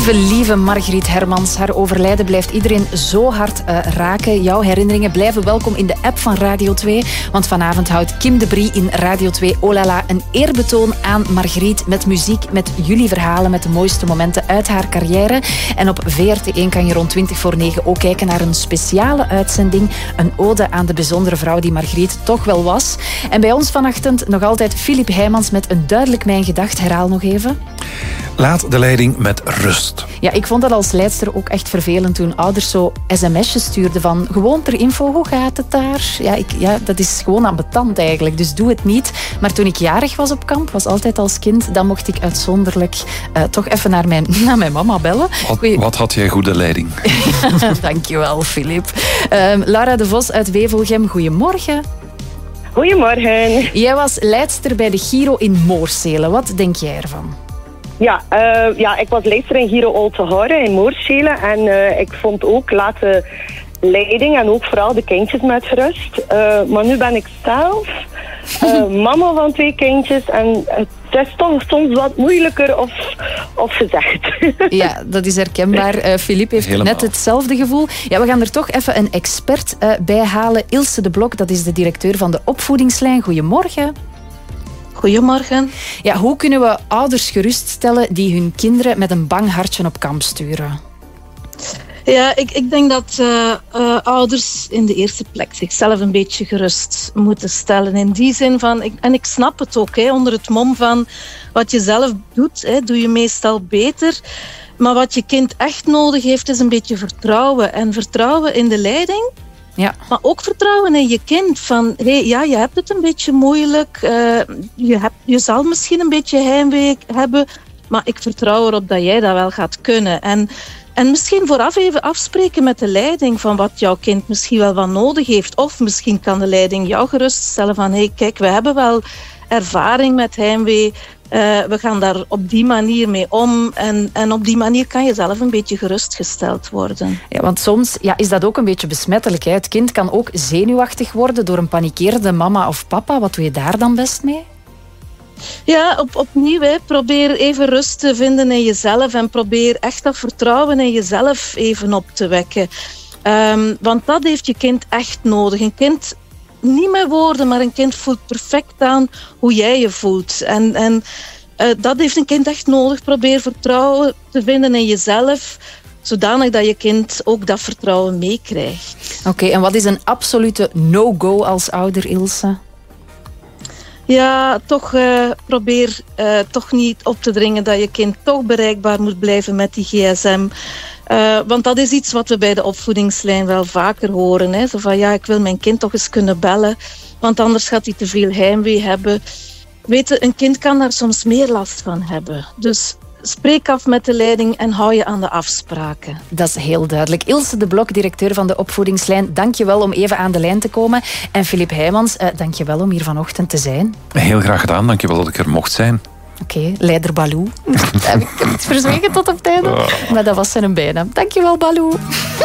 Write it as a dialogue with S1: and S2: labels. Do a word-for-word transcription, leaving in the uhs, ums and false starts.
S1: Lieve, lieve Margriet Hermans. Haar overlijden blijft iedereen zo hard uh, raken. Jouw herinneringen blijven welkom in de app van Radio twee. Want vanavond houdt Kim de Brie in Radio twee Olala een eerbetoon aan Margriet. Met muziek, met jullie verhalen, met de mooiste momenten uit haar carrière. En op V R T één kan je rond twintig voor negen ook kijken naar een speciale uitzending. Een ode aan de bijzondere vrouw die Margriet toch wel was. En bij ons vanochtend nog altijd Filip Heijmans met een duidelijk mijn gedacht. Herhaal nog even.
S2: Laat de leiding met rust.
S1: Ja, ik vond dat als leidster ook echt vervelend toen ouders zo sms'jes stuurden van gewoon ter info, hoe gaat het daar? Ja, ik, ja, dat is gewoon ambetant eigenlijk, dus doe het niet. Maar toen ik jarig was op kamp, was altijd als kind, dan mocht ik uitzonderlijk uh, toch even naar mijn, naar mijn mama bellen.
S2: Wat,
S1: Goeie...
S2: wat had jij goede leiding?
S1: Dankjewel, Filip. Uh, Laura de Vos uit Wevelgem, goedemorgen.
S3: Goedemorgen.
S1: Jij was leidster bij de Giro in Moorsele. Wat denk jij ervan?
S3: Ja, uh, ja, ik was leidster in Giro Oltehorre in Moorsele. En uh, ik vond ook, laat de leiding en ook vooral de kindjes met rust. Uh, maar nu ben ik zelf uh, mama van twee kindjes. En het is toch soms wat moeilijker of, of gezegd.
S1: Ja, dat is herkenbaar. Filip uh, heeft Helemaal. net hetzelfde gevoel. Ja, we gaan er toch even een expert uh, bij halen. Ilse de Blok, dat is de directeur van de opvoedingslijn. Goedemorgen.
S4: Goedemorgen.
S1: Ja, hoe kunnen we ouders geruststellen die hun kinderen met een bang hartje op kamp sturen?
S4: Ja, ik, ik denk dat uh, uh, ouders in de eerste plek zichzelf een beetje gerust moeten stellen. In die zin van, ik, en ik snap het ook, hè, onder het mom van wat je zelf doet, hè, doe je meestal beter. Maar wat je kind echt nodig heeft, is een beetje vertrouwen. En vertrouwen in de leiding.
S1: Ja.
S4: Maar ook vertrouwen in je kind. Van, hey, ja, je hebt het een beetje moeilijk. Uh, je, hebt, je zal misschien een beetje heimwee hebben. Maar ik vertrouw erop dat jij dat wel gaat kunnen. En, en misschien vooraf even afspreken met de leiding van wat jouw kind misschien wel wat nodig heeft. Of misschien kan de leiding jou geruststellen van hey, kijk, we hebben wel ervaring met heimwee. Uh, we gaan daar op die manier mee om. En, en op die manier kan je zelf een beetje gerustgesteld worden.
S1: Ja, want soms ja, is dat ook een beetje besmettelijk. Hè? Het kind kan ook zenuwachtig worden door een panikerende mama of papa. Wat doe je daar dan best mee?
S4: Ja, op, opnieuw, hè. Probeer even rust te vinden in jezelf. En probeer echt dat vertrouwen in jezelf even op te wekken. Um, want dat heeft je kind echt nodig. Een kind... Niet met woorden, maar een kind voelt perfect aan hoe jij je voelt. En, en uh, dat heeft een kind echt nodig. Probeer vertrouwen te vinden in jezelf, zodanig dat je kind ook dat vertrouwen meekrijgt.
S1: Oké, okay, en wat is een absolute no-go als ouder, Ilse?
S4: Ja, toch uh, probeer uh, toch niet op te dringen dat je kind toch bereikbaar moet blijven met die gsm. Uh, want dat is iets wat we bij de opvoedingslijn wel vaker horen. Hè? Zo van, ja, ik wil mijn kind toch eens kunnen bellen, want anders gaat hij te veel heimwee hebben. Weet je, een kind kan daar soms meer last van hebben. Dus spreek af met de leiding en hou je aan de afspraken.
S1: Dat is heel duidelijk. Ilse de Blok, directeur van de opvoedingslijn, dank je wel om even aan de lijn te komen. En Filip Heijmans, uh, dank je wel om hier vanochtend te zijn.
S2: Heel graag gedaan, dank je wel dat ik er mocht zijn.
S1: Oké, okay, leider Baloo. Heb ik het verzwegen tot op het einde? Maar dat was zijn bijnaam. Dankjewel, Baloo.